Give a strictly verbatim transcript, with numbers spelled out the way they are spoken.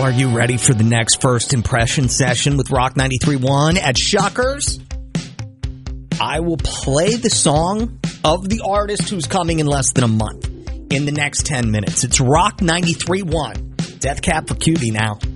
are you ready for the next first impression session with Rock ninety-three point one at Shuckers? I will play the song of the artist who's coming in less than a month in the next ten minutes. It's Rock ninety-three point one. Death Cab for Cutie now.